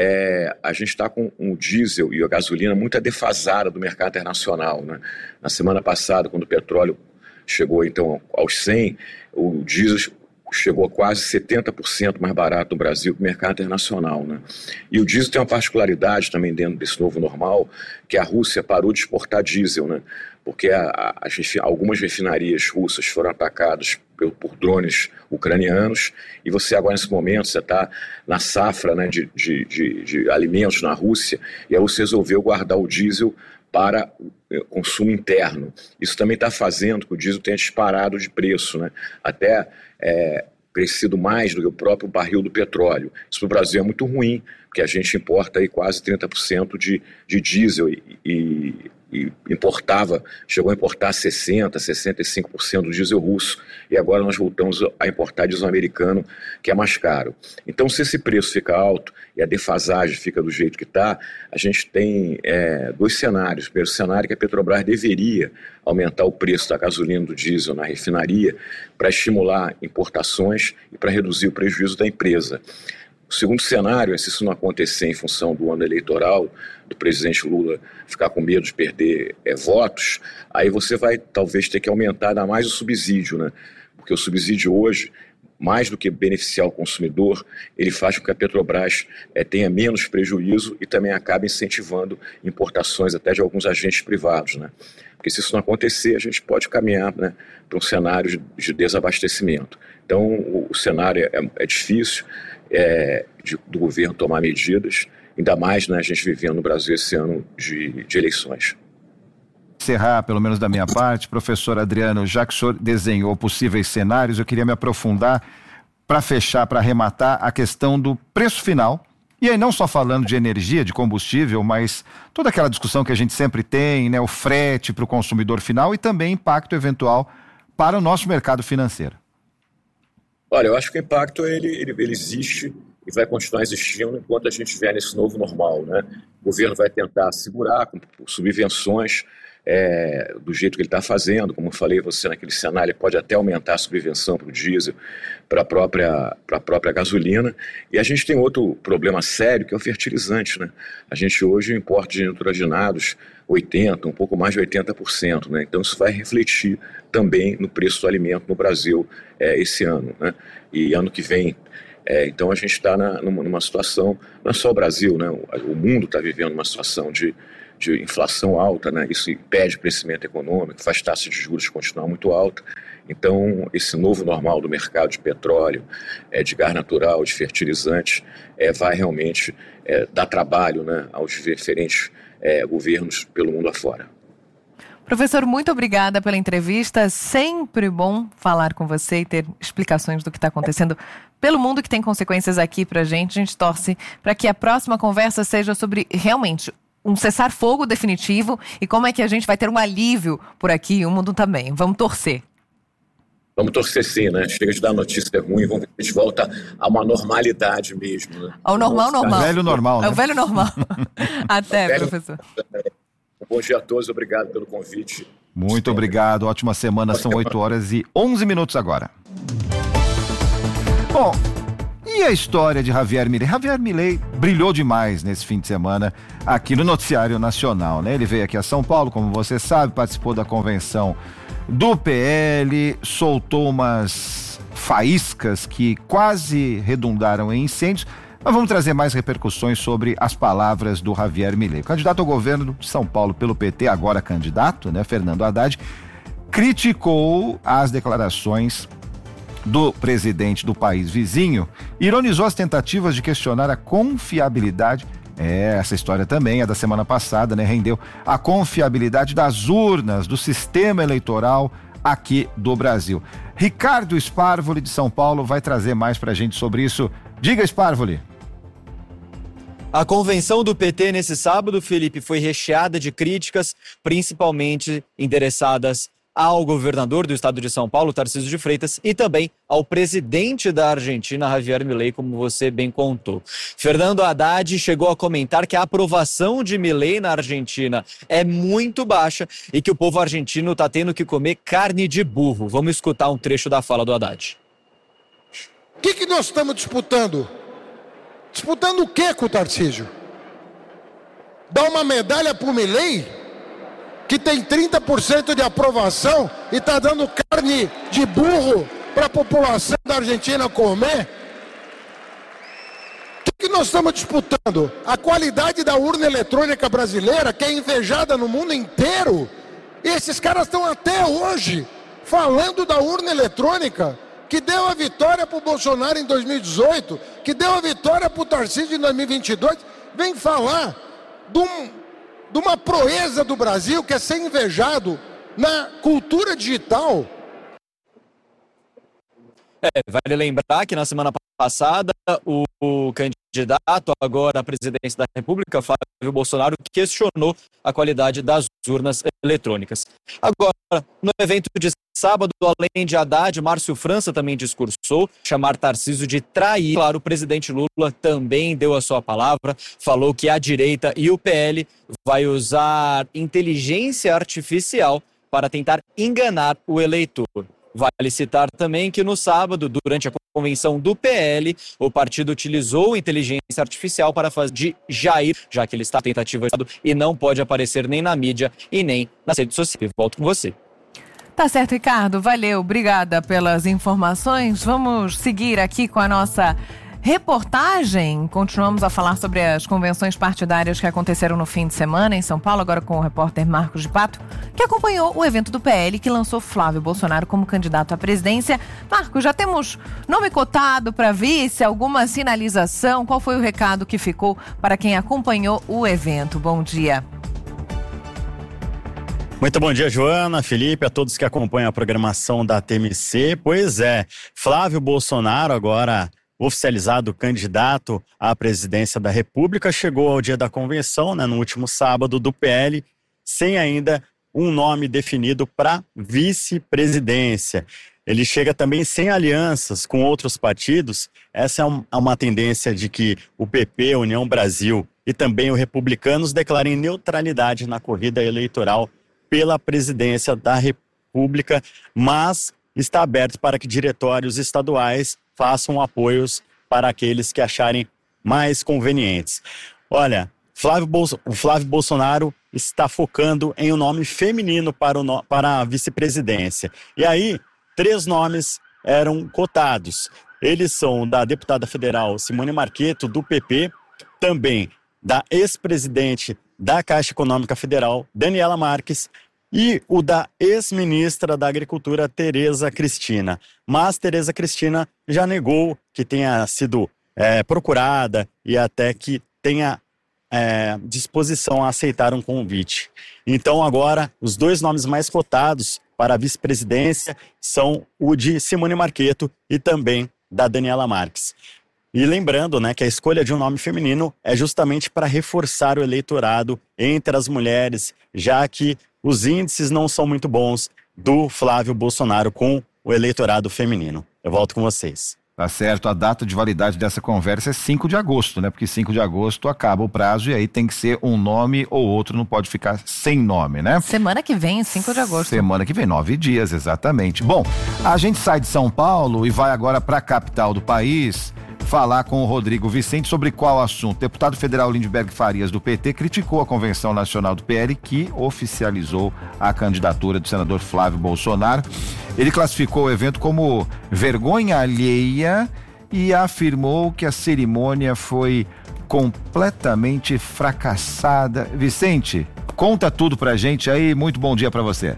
é, a gente está com o diesel e a gasolina muito defasada do mercado internacional, né? Na semana passada, quando o petróleo chegou então aos cem, o diesel chegou a quase setenta por cento mais barato no Brasil que o mercado internacional, né? E o diesel tem uma particularidade também dentro desse novo normal, que a Rússia parou de exportar diesel, né? Porque a, a, a, algumas refinarias russas foram atacadas por, por drones ucranianos, e você agora nesse momento você está na safra, né, de, de, de, de alimentos na Rússia, e a Rússia resolveu guardar o diesel para consumo interno. Isso também está fazendo que o diesel tenha disparado de preço, né? Até é, crescido mais do que o próprio barril do petróleo. Isso para o Brasil é muito ruim, porque a gente importa aí quase trinta por cento de, de diesel e, e, e importava, chegou a importar sessenta por cento, sessenta e cinco por cento do diesel russo, e agora nós voltamos a importar diesel americano, que é mais caro. Então, se esse preço fica alto e a defasagem fica do jeito que está, a gente tem é, dois cenários. O primeiro cenário é que a Petrobras deveria aumentar o preço da gasolina e do diesel na refinaria para estimular importações e para reduzir o prejuízo da empresa. O segundo cenário é, se isso não acontecer em função do ano eleitoral, do presidente Lula ficar com medo de perder é, votos, aí você vai talvez ter que aumentar ainda mais o subsídio, né? Porque o subsídio hoje, mais do que beneficiar o consumidor, ele faz com que a Petrobras é, tenha menos prejuízo e também acabe incentivando importações até de alguns agentes privados, né? Porque se isso não acontecer, a gente pode caminhar, né, para um cenário de, de desabastecimento. Então, o, o cenário é, é difícil. é, de, do governo tomar medidas, ainda mais, né, a gente vivendo no Brasil esse ano de, de eleições. Encerrar, pelo menos da minha parte, professor Adriano, já que o senhor desenhou possíveis cenários, eu queria me aprofundar para fechar, para arrematar a questão do preço final. E aí não só falando de energia, de combustível, mas toda aquela discussão que a gente sempre tem, né, o frete para o consumidor final e também impacto eventual para o nosso mercado financeiro. Olha, eu acho que o impacto ele, ele, ele existe e vai continuar existindo enquanto a gente estiver nesse novo normal, né? O governo vai tentar segurar com subvenções é, do jeito que ele está fazendo. Como eu falei, você naquele cenário pode até aumentar a subvenção para o diesel, para a própria, para a própria gasolina. E a gente tem outro problema sério, que é o fertilizante, né? A gente hoje importa de nitrogenados oitenta por cento, um pouco mais de oitenta por cento, né? Então isso vai refletir também no preço do alimento no Brasil é, esse ano, né? E ano que vem. É, então a gente está numa, numa situação, não é só o Brasil, né? O, o mundo está vivendo uma situação de, de inflação alta, né? Isso impede o crescimento econômico, faz taxa de juros continuar muito alta. Então esse novo normal do mercado de petróleo, é, de gás natural, de fertilizantes, é, vai realmente é, dar trabalho, né, aos diferentes é, governos pelo mundo afora. Professor, muito obrigada pela entrevista. Sempre bom falar com você e ter explicações do que está acontecendo pelo mundo, que tem consequências aqui para a gente. A gente torce para que a próxima conversa seja sobre realmente um cessar-fogo definitivo e como é que a gente vai ter um alívio por aqui e o mundo também. Vamos torcer. Vamos torcer sim, né? Chega de dar notícia ruim, vamos ver se a gente volta a uma normalidade mesmo, né? Ao normal, normal. É o velho normal, né? É o velho normal. Até, velho... professor. Bom dia a todos, obrigado pelo convite. Muito obrigado, ótima semana, são oito horas e onze minutos agora. Bom, e a história de Javier Milei? Javier Milei brilhou demais nesse fim de semana aqui no Noticiário Nacional, né? Ele veio aqui a São Paulo, como você sabe, participou da convenção do P L, soltou umas faíscas que quase redundaram em incêndios. Mas vamos trazer mais repercussões sobre as palavras do Javier Milei. O candidato ao governo de São Paulo pelo P T, agora candidato, né, Fernando Haddad, criticou as declarações do presidente do país vizinho, ironizou as tentativas de questionar a confiabilidade. É, essa história também é da semana passada, né? Rendeu a confiabilidade das urnas, do sistema eleitoral aqui do Brasil. Ricardo Sparvoli, de São Paulo, vai trazer mais pra gente sobre isso. Diga, Sparvoli. A convenção do P T nesse sábado, Felipe, foi recheada de críticas, principalmente endereçadas ao governador do estado de São Paulo, Tarcísio de Freitas, e também ao presidente da Argentina, Javier Milei, como você bem contou. Fernando Haddad chegou a comentar que a aprovação de Milei na Argentina é muito baixa e que o povo argentino está tendo que comer carne de burro. Vamos escutar um trecho da fala do Haddad. O que, que nós estamos disputando? Disputando o que com o Tarcísio? Dá uma medalha para o Milei, que tem trinta por cento de aprovação e está dando carne de burro para a população da Argentina comer? O que, que nós estamos disputando? A qualidade da urna eletrônica brasileira, que é invejada no mundo inteiro. E esses caras estão até hoje falando da urna eletrônica, que deu a vitória para o Bolsonaro em dois mil e dezoito, que deu a vitória para o Tarcísio em dois mil e vinte e dois, vem falar de, um, de uma proeza do Brasil que é ser invejado na cultura digital. É, vale lembrar que na semana passada o, o candidato agora à presidência da República, Flávio Bolsonaro, questionou a qualidade das urnas eletrônicas. Agora, no evento de sábado, além de Haddad, Márcio França também discursou, chamar Tarcísio de trair. Claro, o presidente Lula também deu a sua palavra, falou que a direita e o P L vai usar inteligência artificial para tentar enganar o eleitor. Vale citar também que no sábado, durante a convenção do P L, o partido utilizou inteligência artificial para fazer de Jair, já que ele está em tentativa de Estado e não pode aparecer nem na mídia e nem nas redes sociais. Volto com você. Tá certo, Ricardo. Valeu. Obrigada pelas informações. Vamos seguir aqui com a nossa reportagem. Continuamos a falar sobre as convenções partidárias que aconteceram no fim de semana em São Paulo, agora com o repórter Marcos de Pato, que acompanhou o evento do P L que lançou Flávio Bolsonaro como candidato à presidência. Marcos, já temos nome cotado para vice, alguma sinalização? Qual foi o recado que ficou para quem acompanhou o evento? Bom dia. Muito bom dia, Joana, Felipe, a todos que acompanham a programação da T M C. Pois é, Flávio Bolsonaro, agora oficializado candidato à presidência da República, chegou ao dia da convenção, né, no último sábado, do P L, sem ainda um nome definido para vice-presidência. Ele chega também sem alianças com outros partidos. Essa é um, uma tendência de que o P P, União Brasil e também os Republicanos declarem neutralidade na corrida eleitoral pela presidência da República, mas está aberto para que diretórios estaduais façam apoios para aqueles que acharem mais convenientes. Olha, Flávio Bolso- o Flávio Bolsonaro está focando em um nome feminino para, o no- para a vice-presidência. E aí, três nomes eram cotados. Eles são da deputada federal Simone Marcheto, do P P, também da ex-presidente da Caixa Econômica Federal, Daniela Marques, e o da ex-ministra da Agricultura, Tereza Cristina. Mas Tereza Cristina já negou que tenha sido é, procurada e até que tenha é, disposição a aceitar um convite. Então agora, os dois nomes mais cotados para a vice-presidência são o de Simone Marcheto e também da Daniela Marques. E lembrando, né, que a escolha de um nome feminino é justamente para reforçar o eleitorado entre as mulheres, já que os índices não são muito bons do Flávio Bolsonaro com o eleitorado feminino. Eu volto com vocês. Tá certo, a data de validade dessa conversa é cinco de agosto, né? Porque cinco de agosto acaba o prazo e aí tem que ser um nome ou outro, não pode ficar sem nome, né? Semana que vem, cinco de agosto. Semana que vem, nove dias, exatamente. Bom, a gente sai de São Paulo e vai agora para a capital do país falar com o Rodrigo Vicente sobre qual assunto. O deputado federal Lindbergh Farias, do P T, criticou a Convenção Nacional do P L, que oficializou a candidatura do senador Flávio Bolsonaro. Ele classificou o evento como vergonha alheia e afirmou que a cerimônia foi completamente fracassada. Vicente, conta tudo pra gente aí, muito bom dia pra você.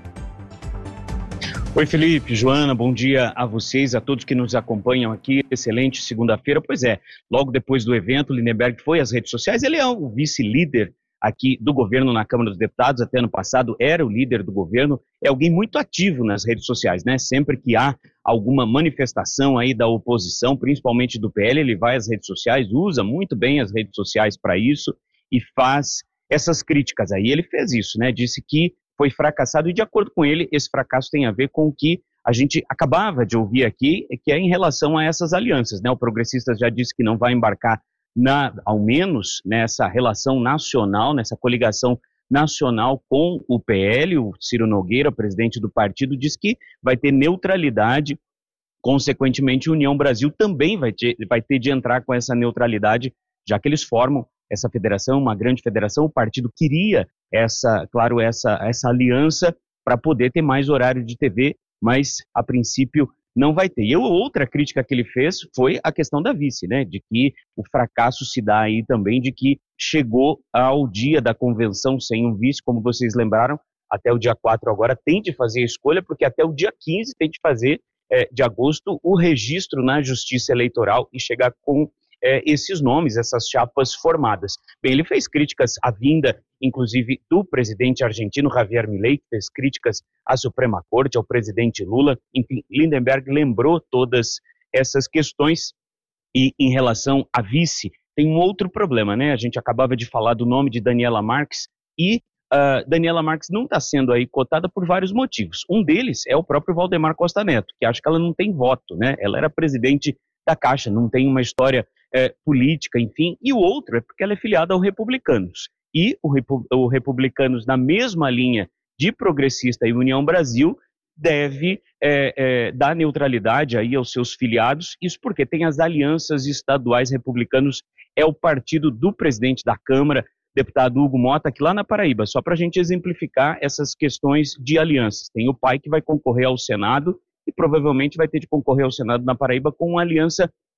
Oi, Felipe, Joana, bom dia a vocês, a todos que nos acompanham aqui. Excelente segunda-feira. Pois é, logo depois do evento, Lindbergh foi às redes sociais. Ele é o vice-líder aqui do governo na Câmara dos Deputados. Até ano passado era o líder do governo. É alguém muito ativo nas redes sociais, né? Sempre que há alguma manifestação aí da oposição, principalmente do P L, ele vai às redes sociais, usa muito bem as redes sociais para isso e faz essas críticas aí. Ele fez isso, né? Disse que foi fracassado e, de acordo com ele, esse fracasso tem a ver com o que a gente acabava de ouvir aqui, que é em relação a essas alianças, né? O Progressistas já disse que não vai embarcar, na, ao menos, nessa relação nacional, nessa coligação nacional com o P L. O Ciro Nogueira, presidente do partido, disse que vai ter neutralidade, consequentemente, a União Brasil também vai ter, vai ter de entrar com essa neutralidade, já que eles formam essa federação, uma grande federação. O partido queria essa, claro, essa, essa aliança para poder ter mais horário de T V, mas a princípio não vai ter. E outra crítica que ele fez foi a questão da vice, né? De que o fracasso se dá aí também, de que chegou ao dia da convenção sem um vice, como vocês lembraram, até o dia quatro agora tem de fazer a escolha, porque até o dia quinze tem de fazer, é, de agosto, o registro na Justiça Eleitoral e chegar com É, esses nomes, essas chapas formadas. Bem, ele fez críticas à vinda, inclusive, do presidente argentino Javier Milei, que fez críticas à Suprema Corte, ao presidente Lula. Enfim, Lindbergh lembrou todas essas questões. E em relação à vice, tem um outro problema, né? A gente acabava de falar do nome de Daniela Marques e uh, Daniela Marques não está sendo aí cotada por vários motivos. Um deles é o próprio Valdemar Costa Neto, que acha que ela não tem voto, né? Ela era presidente da Caixa, não tem uma história É, política, enfim, e o outro é porque ela é filiada ao Republicanos. E o, Repu- o Republicanos, na mesma linha de Progressista e União Brasil, deve é, é, dar neutralidade aí aos seus filiados, isso porque tem as alianças estaduais. Republicanos é o partido do presidente da Câmara, deputado Hugo Mota, aqui lá na Paraíba, só para a gente exemplificar essas questões de alianças. Tem o pai que vai concorrer ao Senado e provavelmente vai ter de concorrer ao Senado na Paraíba com uma aliança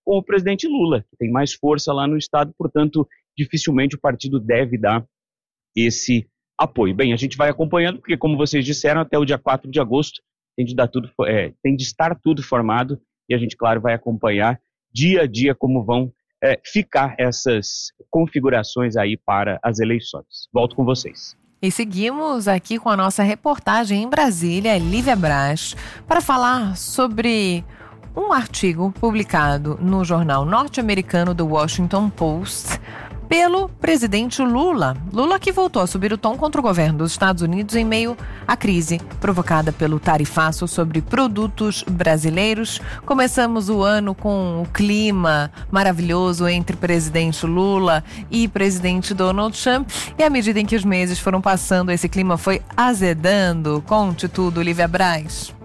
com o presidente Lula, que tem mais força lá no estado, portanto, dificilmente o partido deve dar esse apoio. Bem, a gente vai acompanhando, porque como vocês disseram, até o dia quatro de agosto tem de, dar tudo, é, tem de estar tudo formado, e a gente, claro, vai acompanhar dia a dia como vão é, ficar essas configurações aí para as eleições. Volto com vocês. E seguimos aqui com a nossa reportagem em Brasília, Lívia Braz, para falar sobre um artigo publicado no jornal norte-americano do Washington Post pelo presidente Lula. Lula que voltou a subir o tom contra o governo dos Estados Unidos em meio à crise provocada pelo tarifaço sobre produtos brasileiros. Começamos o ano com o clima maravilhoso entre presidente Lula e presidente Donald Trump. E à medida em que os meses foram passando, esse clima foi azedando. Conte tudo, Lívia Braz.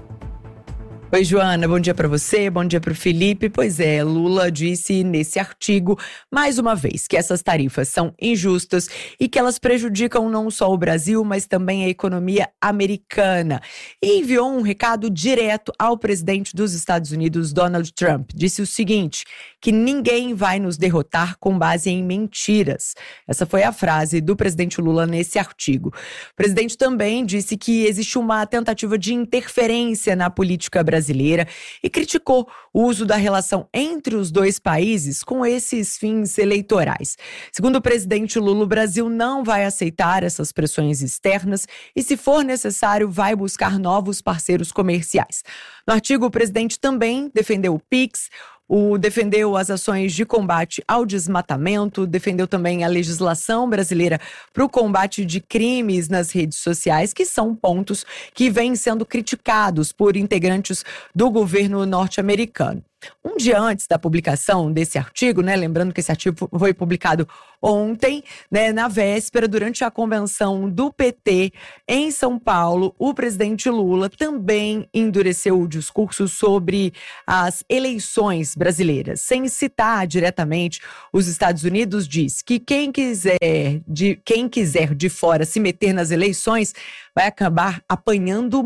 Oi, Joana, bom dia para você, bom dia para o Felipe. Pois é, Lula disse nesse artigo, mais uma vez, que essas tarifas são injustas e que elas prejudicam não só o Brasil, mas também a economia americana. E enviou um recado direto ao presidente dos Estados Unidos, Donald Trump. Disse o seguinte, que ninguém vai nos derrotar com base em mentiras. Essa foi a frase do presidente Lula nesse artigo. O presidente também disse que existe uma tentativa de interferência na política brasileira. brasileira e criticou o uso da relação entre os dois países com esses fins eleitorais. Segundo o presidente Lula, o Brasil não vai aceitar essas pressões externas e, se for necessário, vai buscar novos parceiros comerciais. No artigo, o presidente também defendeu o PIX, O, defendeu as ações de combate ao desmatamento, defendeu também a legislação brasileira para o combate de crimes nas redes sociais, que são pontos que vêm sendo criticados por integrantes do governo norte-americano. Um dia antes da publicação desse artigo, né, lembrando que esse artigo foi publicado ontem, né, na véspera, durante a convenção do P T em São Paulo, o presidente Lula também endureceu o discurso sobre as eleições brasileiras. Sem citar diretamente os Estados Unidos, diz que quem quiser de, quem quiser de fora se meter nas eleições vai acabar apanhando